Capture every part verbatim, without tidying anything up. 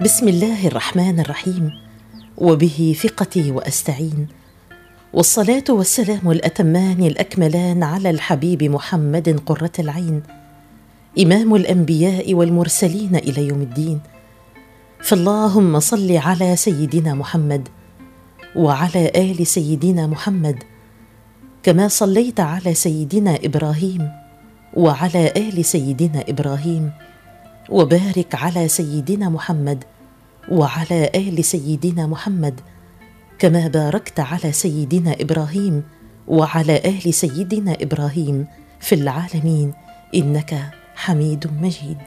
بسم الله الرحمن الرحيم، وبه ثقتي وأستعين، والصلاة والسلام الأتمان الأكملان على الحبيب محمد قرة العين، إمام الأنبياء والمرسلين إلى يوم الدين. فاللهم صل على سيدنا محمد وعلى آل سيدنا محمد، كما صليت على سيدنا إبراهيم وعلى آل سيدنا إبراهيم، وبارك على سيدنا محمد وعلى آل سيدنا محمد، كما باركت على سيدنا إبراهيم وعلى آل سيدنا إبراهيم في العالمين إنك حميد مجيد.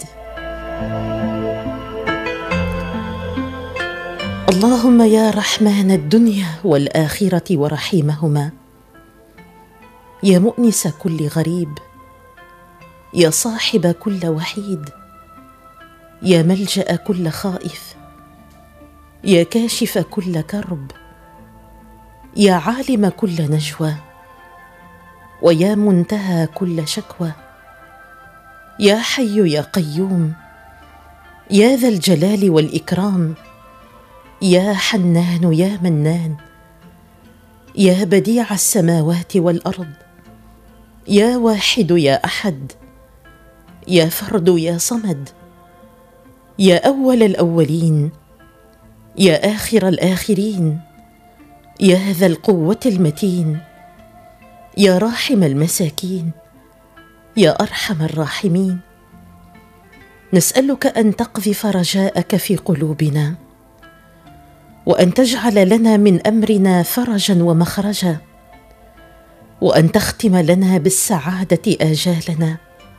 اللهم يا رحمن الدنيا والآخرة ورحيمهما، يا مؤنس كل غريب، يا صاحب كل وحيد، يا ملجأ كل خائف، يا كاشف كل كرب، يا عالم كل نجوى، ويا منتهى كل شكوى، يا حي يا قيوم، يا ذا الجلال والإكرام، يا حنان يا منان، يا بديع السماوات والأرض، يا واحد يا أحد، يا فرد يا صمد، يا أول الأولين، يا آخر الآخرين، يا ذا القوة المتين، يا راحم المساكين، يا أرحم الراحمين. نسألك أن تقذف رجاءك في قلوبنا، وأن تجعل لنا من أمرنا فرجا ومخرجا، وأن تختم لنا بالسعادة آجالنا.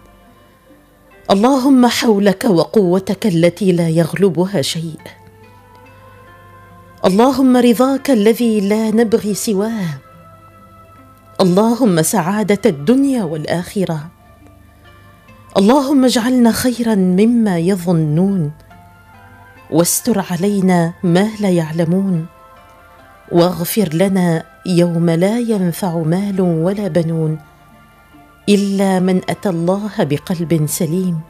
اللهم حولك وقوتك التي لا يغلبها شيء، اللهم رضاك الذي لا نبغي سواه، اللهم سعادة الدنيا والآخرة، اللهم اجعلنا خيرا مما يظنون، واستر علينا ما لا يعلمون، واغفر لنا يوم لا ينفع مال ولا بنون إلا من أتى الله بقلب سليم.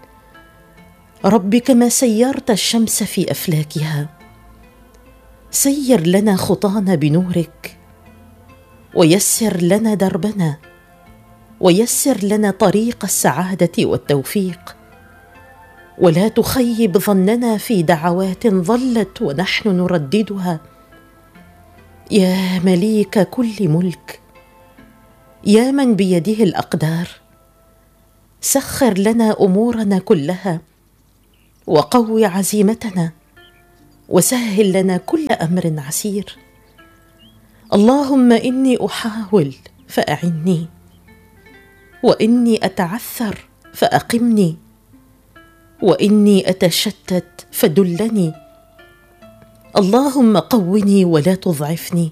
رب كما سيرت الشمس في أفلاكها، سير لنا خطانا بنورك، ويسر لنا دربنا، ويسر لنا طريق السعادة والتوفيق، ولا تخيب ظننا في دعوات ظلت ونحن نرددها. يا مليك كل ملك، يا من بيده الأقدار، سخر لنا أمورنا كلها، وقوي عزيمتنا، وسهل لنا كل أمر عسير. اللهم إني أحاول فأعني، وإني أتعثر فأقمني، وإني أتشتت فدلني. اللهم قوني ولا تضعفني،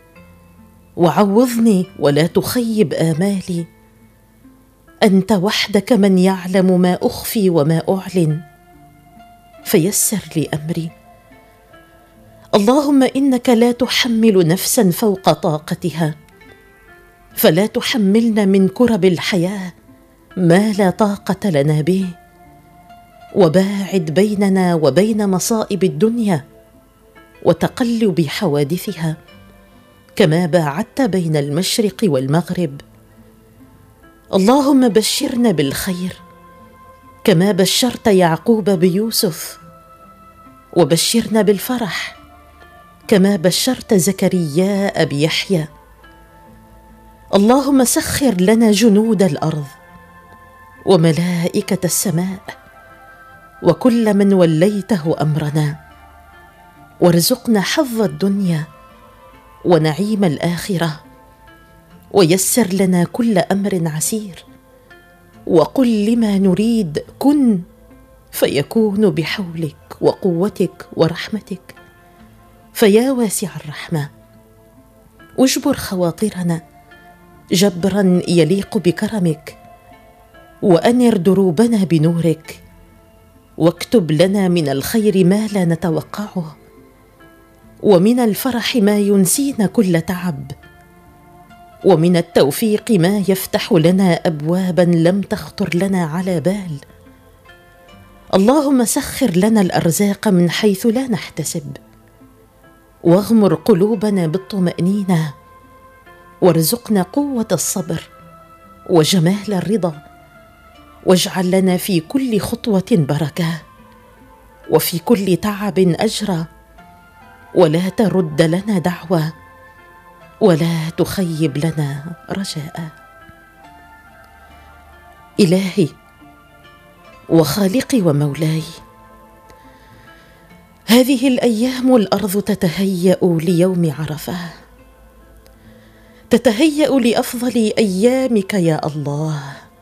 وعوضني ولا تخيب آمالي. أنت وحدك من يعلم ما أخفي وما أعلن، فيسر لي أمري. اللهم إنك لا تحمل نفسا فوق طاقتها، فلا تحملنا من كرب الحياة ما لا طاقة لنا به، وباعد بيننا وبين مصائب الدنيا وتقلب حوادثها، كما باعدت بين المشرق والمغرب. اللهم بشرنا بالخير كما بشرت يعقوب بيوسف، وبشرنا بالفرح كما بشرت زكريا بيحيى. اللهم سخر لنا جنود الأرض وملائكة السماء وكل من وليته أمرنا، وارزقنا حظ الدنيا ونعيم الآخرة، ويسر لنا كل أمر عسير، وقل لما نريد كن فيكون بحولك وقوتك ورحمتك. فيا واسع الرحمة اجبر خواطرنا جبرا يليق بكرمك، وأنر دروبنا بنورك، واكتب لنا من الخير ما لا نتوقعه، ومن الفرح ما ينسينا كل تعب، ومن التوفيق ما يفتح لنا أبوابا لم تخطر لنا على بال. اللهم سخر لنا الأرزاق من حيث لا نحتسب، واغمر قلوبنا بالطمأنينة، وارزقنا قوة الصبر وجمال الرضا، واجعل لنا في كل خطوة بركة، وفي كل تعب أجرا، ولا ترد لنا دعوة، ولا تخيب لنا رجاء. إلهي وخالقي ومولاي، هذه الأيام والأرض تتهيأ ليوم عرفة، تتهيأ لأفضل أيامك يا الله،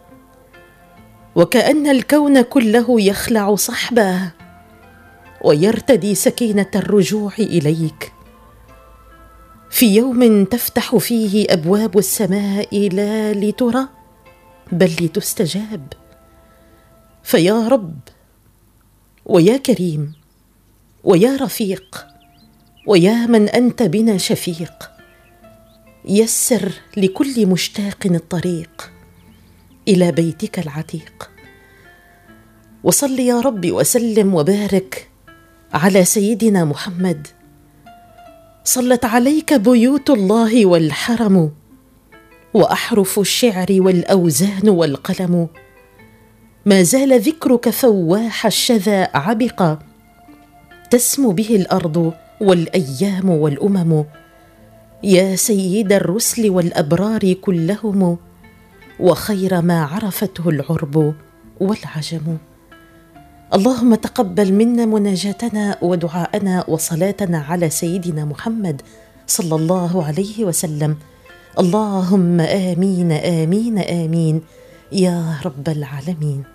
وكأن الكون كله يخلع صحبه ويرتدي سكينة الرجوع إليك، في يوم تفتح فيه أبواب السماء لا لترى بل لتستجاب. فيا رب ويا كريم ويا رفيق ويا من أنت بنا شفيق، يسر لكل مشتاق الطريق إلى بيتك العتيق. وصل يا رب وسلم وبارك على سيدنا محمد، صلت عليك بيوت الله والحرم، وأحرف الشعر والأوزان والقلم، ما زال ذكرك فواح الشذا عبق، تسمو به الأرض والأيام والأمم، يا سيد الرسل والأبرار كلهم، وخير ما عرفته العرب والعجم. اللهم تقبل منا مناجاتنا ودعاءنا وصلاتنا على سيدنا محمد صلى الله عليه وسلم. اللهم آمين آمين آمين يا رب العالمين.